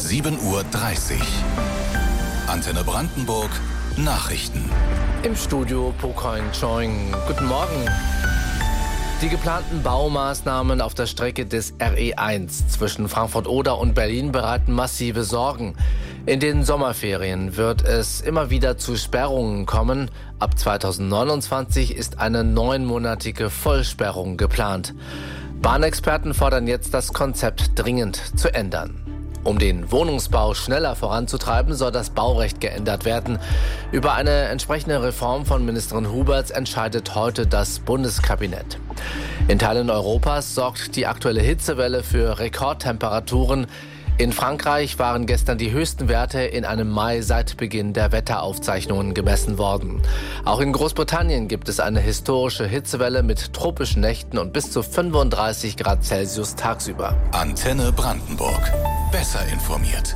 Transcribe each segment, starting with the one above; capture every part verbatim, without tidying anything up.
sieben Uhr dreißig. Antenne Brandenburg Nachrichten. Im Studio Pocoin Choing. Guten Morgen. Die geplanten Baumaßnahmen auf der Strecke des R E eins zwischen Frankfurt-Oder und Berlin bereiten massive Sorgen. In den Sommerferien wird es immer wieder zu Sperrungen kommen. Ab zweitausendneunundzwanzig ist eine neunmonatige Vollsperrung geplant. Bahnexperten fordern jetzt, das Konzept dringend zu ändern. Um den Wohnungsbau schneller voranzutreiben, soll das Baurecht geändert werden. Über eine entsprechende Reform von Ministerin Huberts entscheidet heute das Bundeskabinett. In Teilen Europas sorgt die aktuelle Hitzewelle für Rekordtemperaturen. In Frankreich waren gestern die höchsten Werte in einem Mai seit Beginn der Wetteraufzeichnungen gemessen worden. Auch in Großbritannien gibt es eine historische Hitzewelle mit tropischen Nächten und bis zu fünfunddreißig Grad Celsius tagsüber. Antenne Brandenburg. Besser informiert.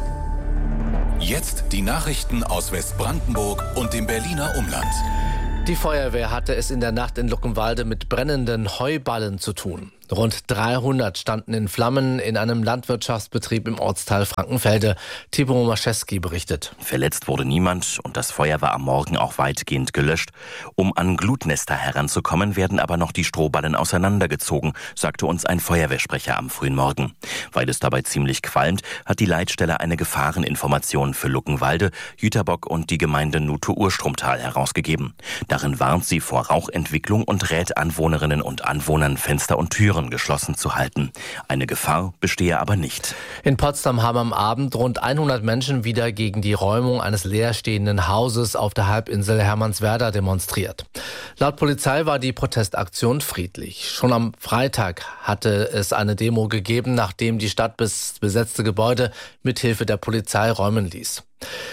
Jetzt die Nachrichten aus Westbrandenburg und dem Berliner Umland. Die Feuerwehr hatte es in der Nacht in Luckenwalde mit brennenden Heuballen zu tun. Rund dreihundert standen in Flammen in einem Landwirtschaftsbetrieb im Ortsteil Frankenfelde. Tibor Maschewski berichtet. Verletzt wurde niemand und das Feuer war am Morgen auch weitgehend gelöscht. Um an Glutnester heranzukommen, werden aber noch die Strohballen auseinandergezogen, sagte uns ein Feuerwehrsprecher am frühen Morgen. Weil es dabei ziemlich qualmt, hat die Leitstelle eine Gefahreninformation für Luckenwalde, Jüterbock und die Gemeinde Nutte-Urstromtal herausgegeben. Darin warnt sie vor Rauchentwicklung und rät Anwohnerinnen und Anwohnern, Fenster und Türen geschlossen zu halten. Eine Gefahr bestehe aber nicht. In Potsdam haben am Abend rund hundert Menschen wieder gegen die Räumung eines leerstehenden Hauses auf der Halbinsel Hermannswerder demonstriert. Laut Polizei war die Protestaktion friedlich. Schon am Freitag hatte es eine Demo gegeben, nachdem die Stadt das besetzte Gebäude mithilfe der Polizei räumen ließ.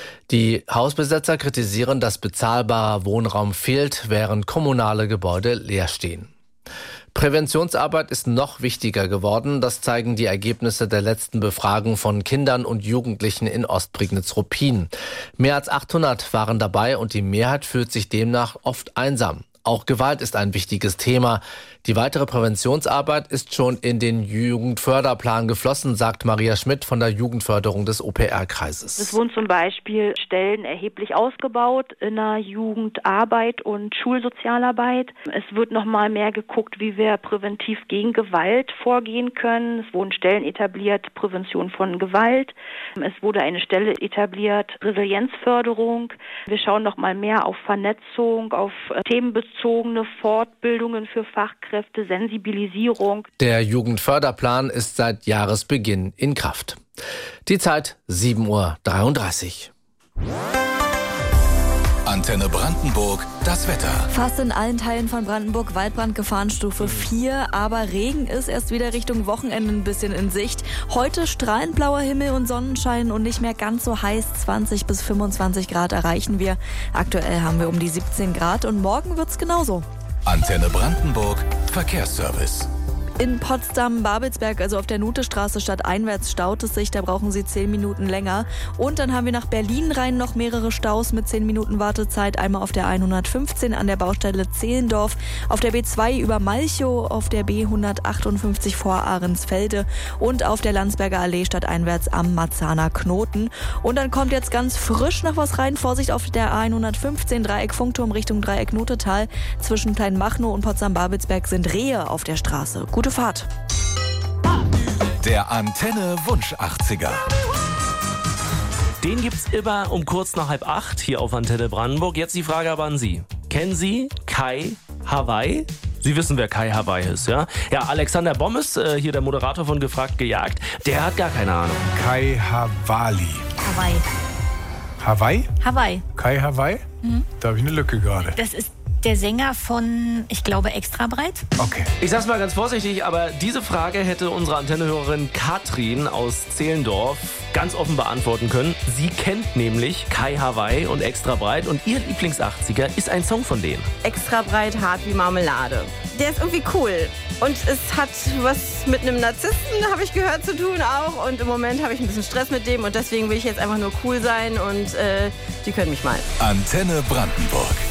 Die Hausbesetzer kritisieren, dass bezahlbarer Wohnraum fehlt, während kommunale Gebäude leer stehen. Präventionsarbeit ist noch wichtiger geworden. Das zeigen die Ergebnisse der letzten Befragung von Kindern und Jugendlichen in Ostprignitz-Ruppin. Mehr als achthundert waren dabei und die Mehrheit fühlt sich demnach oft einsam. Auch Gewalt ist ein wichtiges Thema. Die weitere Präventionsarbeit ist schon in den Jugendförderplan geflossen, sagt Maria Schmidt von der Jugendförderung des O P R-Kreises. Es wurden zum Beispiel Stellen erheblich ausgebaut in der Jugendarbeit und Schulsozialarbeit. Es wird noch mal mehr geguckt, wie wir präventiv gegen Gewalt vorgehen können. Es wurden Stellen etabliert, Prävention von Gewalt. Es wurde eine Stelle etabliert, Resilienzförderung. Wir schauen noch mal mehr auf Vernetzung, auf themenbezogene Fortbildungen für Fachkräfte. Sensibilisierung. Der Jugendförderplan ist seit Jahresbeginn in Kraft. Die Zeit sieben Uhr dreiunddreißig. Antenne Brandenburg, das Wetter. Fast in allen Teilen von Brandenburg Waldbrand Gefahrenstufe vier, aber Regen ist erst wieder Richtung Wochenende ein bisschen in Sicht. Heute strahlend blauer Himmel und Sonnenschein und nicht mehr ganz so heiß, zwanzig bis fünfundzwanzig Grad erreichen wir. Aktuell haben wir um die siebzehn Grad und morgen wird's genauso. Antenne Brandenburg, Verkehrsservice. In Potsdam-Babelsberg, also auf der Nutestraße stadteinwärts, staut es sich. Da brauchen Sie zehn Minuten länger. Und dann haben wir nach Berlin rein noch mehrere Staus mit zehn Minuten Wartezeit. Einmal auf der hundertfünfzehn an der Baustelle Zehlendorf, auf der B zwei über Malchow, auf der B hundertachtundfünfzig vor Ahrensfelde und auf der Landsberger Allee stadteinwärts am Marzahner Knoten. Und dann kommt jetzt ganz frisch noch was rein. Vorsicht auf der A hundertfünfzehn Dreieck Funkturm Richtung Dreieck Notetal. Zwischen Kleinmachnow und Potsdam-Babelsberg sind Rehe auf der Straße. Gute Fahrt. Der Antenne Wunsch achtziger. Den gibt's immer um kurz nach halb acht hier auf Antenne Brandenburg. Jetzt die Frage aber an Sie. Kennen Sie Kai Hawaii? Sie wissen, wer Kai Hawaii ist, ja? Ja, Alexander Bommes, äh, hier der Moderator von Gefragt gejagt, der hat gar keine Ahnung. Kai Hawaii. Hawaii. Hawaii? Hawaii. Kai Hawaii? Mhm. Da habe ich eine Lücke gerade. Das ist der Sänger von, ich glaube, Extra breit. Okay. Ich sag's mal ganz vorsichtig, aber diese Frage hätte unsere Antennehörerin Katrin aus Zehlendorf ganz offen beantworten können. Sie kennt nämlich Kai Hawaii und Extra breit und ihr Lieblings-achtziger ist ein Song von denen. Extra breit, hart wie Marmelade. Der ist irgendwie cool. Und es hat was mit einem Narzissten, habe ich gehört, zu tun auch. Und im Moment habe ich ein bisschen Stress mit dem und deswegen will ich jetzt einfach nur cool sein und äh, die können mich mal. Antenne Brandenburg.